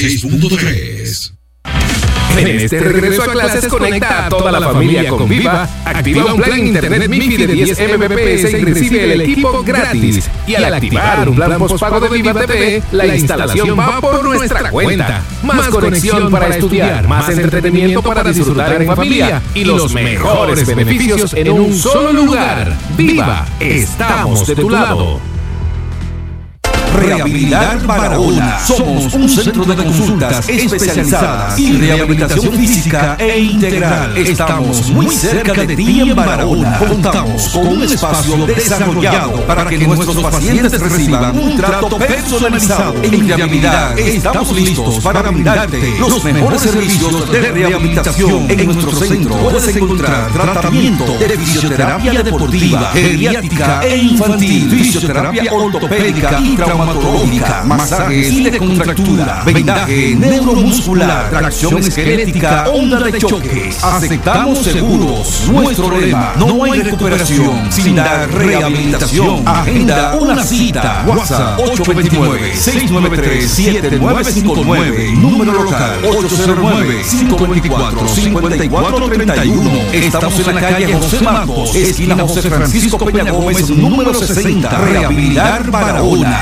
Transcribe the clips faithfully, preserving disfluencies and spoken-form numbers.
seis punto tres. En este regreso a clases, conecta a toda la familia con Viva, activa un plan internet MIFI de diez megabits y recibe el equipo gratis. Y al activar un plan postpago de Viva T V, la instalación va por nuestra cuenta. Más conexión para estudiar, más entretenimiento para disfrutar en familia y los mejores beneficios en un solo lugar. Viva, estamos de tu lado. Rehabilitar Barahona. Somos un centro de consultas especializadas y rehabilitación física e integral. Estamos muy cerca de ti en Barahona. Contamos con un espacio desarrollado para que nuestros pacientes reciban un trato personalizado. En Rehabilitar estamos listos para brindarte los mejores servicios de rehabilitación. En nuestro centro puedes encontrar tratamiento de fisioterapia deportiva, geriátrica e infantil, fisioterapia ortopédica y traumatológica, masajes y de contractura, vendaje neuromuscular, tracción esquelética, onda de choque. Aceptamos seguros. Nuestro lema: no hay recuperación sin dar rehabilitación. Agenda una cita. WhatsApp ocho dos nueve, seis nueve tres, siete nueve cinco nueve. Número local ocho cero nueve, cinco dos cuatro, cinco cuatro tres uno. Estamos en la calle José Marcos, esquina José Francisco Peña Gómez, número sesenta. Rehabilitar Barahona.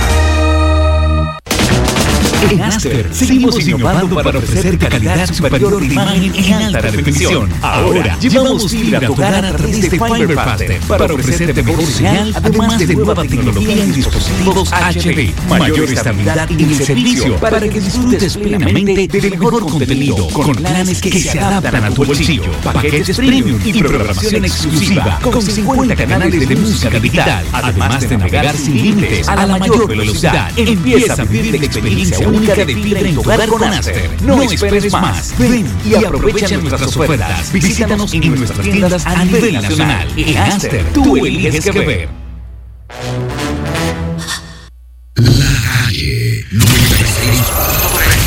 En Aster seguimos innovando para ofrecer calidad superior de imagen en alta definición. Ahora llevamos fibra a tu hogar a través de FiberFaster para ofrecerte mejor señal, además de nueva tecnología en dispositivos H D, mayor estabilidad en el servicio para que disfrutes plenamente del mejor contenido con planes que se adaptan a tu bolsillo, paquetes premium y programación exclusiva con cincuenta canales de música digital, además de navegar sin límites a la mayor velocidad. Empieza a vivir la experiencia única de fibra en tu hogar con Aster. No esperes más. Ven y aprovecha nuestras ofertas. Visítanos en nuestras tiendas a nivel nacional. En Aster, tú eliges qué ver. La calle noventa